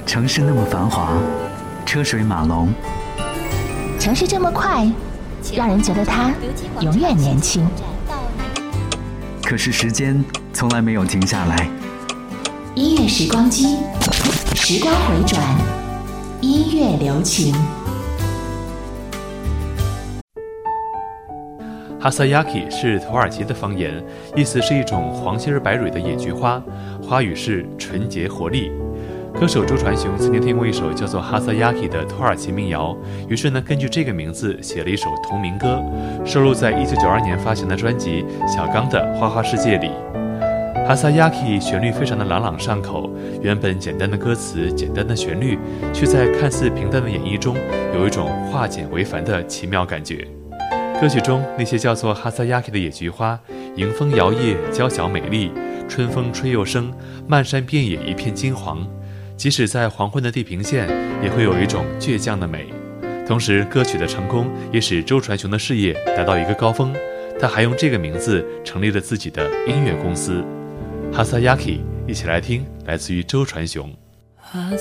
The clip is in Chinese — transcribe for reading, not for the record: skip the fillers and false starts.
城市那么繁华，车水马龙， 城市这么快，让人觉得它永远年轻。 可是时间从来没有停下来。 音乐时光机，时光回转，音乐留情。 哈萨亚基是土耳其的方言，意思是一种黄心儿白蕊的野菊花，花语是纯洁活力。歌手周传雄曾经听过一首叫做《哈萨亚基》的土耳其民谣，于是呢，根据这个名字写了一首同名歌，收录在1992年发行的专辑《小刚的花花世界》里。哈萨亚基旋律非常的朗朗上口，原本简单的歌词、简单的旋律，却在看似平淡的演绎中，有一种化简为繁的奇妙感觉。歌曲中那些叫做哈萨亚基的野菊花，迎风摇曳，娇小美丽，春风吹又生，漫山遍野一片金黄。即使在黄昏的地平线，也会有一种倔强的美。同时，歌曲的成功也使周传雄的事业达到一个高峰，他还用这个名字成立了自己的音乐公司哈萨亚基。一起来听，来自于周传雄。